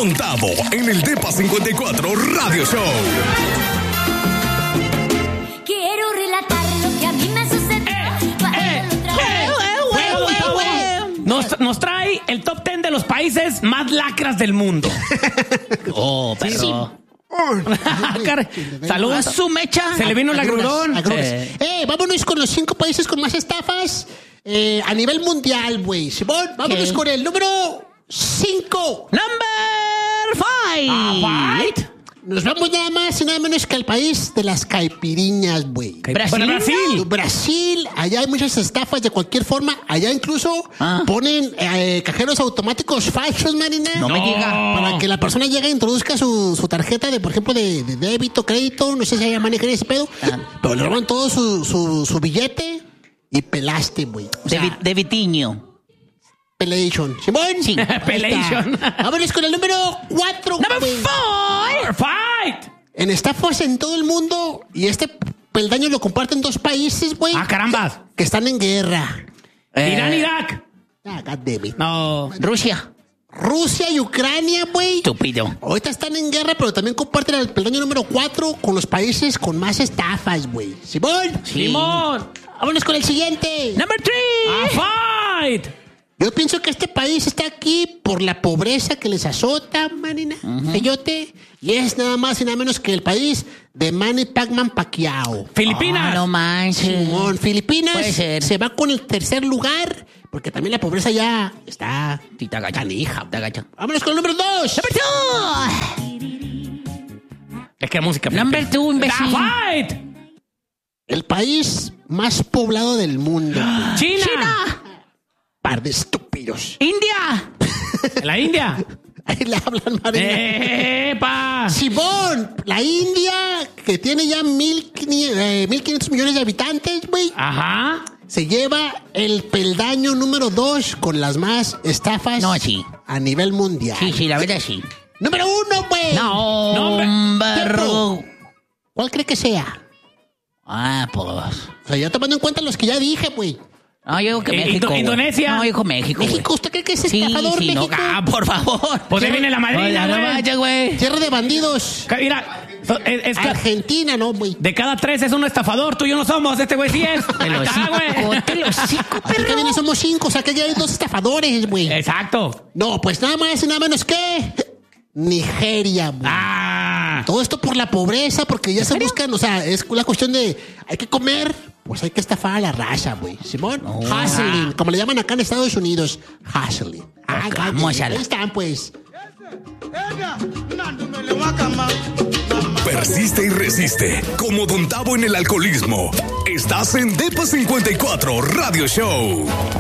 Don Tavo en el Depa 54 Radio Show. Quiero relatar lo que a mí me sucedió. Nos trae el top 10 de los países más lacras del mundo. Oh, pero... Sí. Saludos. A su mecha. Se le vino el agrurón. Vámonos con los 5 países con más estafas a nivel mundial, güey. Simón, vámonos con el número 5. Number 5. Nos vamos nada más y nada menos que al país de las caipiriñas, güey. Brasil. Brasil, allá hay muchas estafas de cualquier forma. Allá incluso ponen cajeros automáticos falsos, Marina. No me diga. Para que la persona llegue e introduzca su tarjeta de, por ejemplo, de débito, crédito. No sé si allá manejan ese pedo. Pero le roban todo su billete y pelaste, güey. O sea, De Vitiño. Pelation. ¿Simón? Sí. Pelation. Vámonos con el número 4. Number 4. En estafas en todo el mundo. Y este peldaño lo comparten 2 países, güey. Ah, carambas. Que están en guerra. Irán, Irak. Goddammit. No. Rusia. Rusia y Ucrania, güey. Estúpido. Ahorita están en guerra, pero también comparten el peldaño número 4 con los países con más estafas, güey. ¿Simón? Sí. Simón. Vámonos con el siguiente. Number 3. Fight. Yo pienso que este país está aquí por la pobreza que les azota, Marina, Peyote, y es nada más y nada menos que el país de Manny Pacman Pacquiao. Filipinas. No manches. Simón, Filipinas Puede ser. se va con el 3er lugar, porque también la pobreza ya está Sí, te agacha. canija. Te agacha. Vámonos con el número 2. Es que música. Number 2, imbécil. Fight. El país más poblado del mundo. China. Par de estúpidos. India. La India. Ahí le hablan, Marina. ¡Epa! Simón, la India, que tiene ya 1.500 millones de habitantes, güey, Ajá. se lleva el peldaño número 2 con las más estafas No, sí. a nivel mundial. Sí, la verdad sí. Número 1, güey. Number... ¿Cuál cree que sea? Pues... O sea, ya tomando en cuenta los que ya dije, güey. No, yo digo que México. güey. Indonesia. No, yo digo México. ¿México? ¿Usted cree que es Sí, estafador, sí, México? no, por favor. Pues ahí viene la madrina, No güey. vayas, güey. Tierra de bandidos. Mira, es que Argentina, ¿no, güey? de cada 3 es un estafador. Tú y yo no somos. Este güey sí es. Te lo Ahí está, güey. te lo cico, Aquí también somos 5, o sea que ya hay 2 estafadores, güey. Exacto. No, pues nada más y nada menos que Nigeria, güey. Todo esto por la pobreza, porque ya se buscan, o sea, es la cuestión de hay que comer, pues hay que estafar a la raza, güey. Simón, hustling, como le llaman acá en Estados Unidos, hustling. Vamos a la... Ahí están, pues. Persiste y resiste. Como Don Tavo en el alcoholismo. Estás en Depa 54 Radio Show.